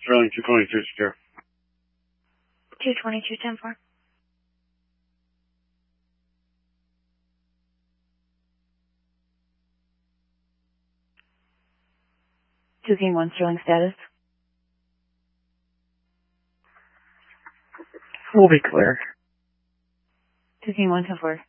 Sterling 222 secure. 222, 10-4. King 1 Sterling status. We'll be clear. King 1 10-4.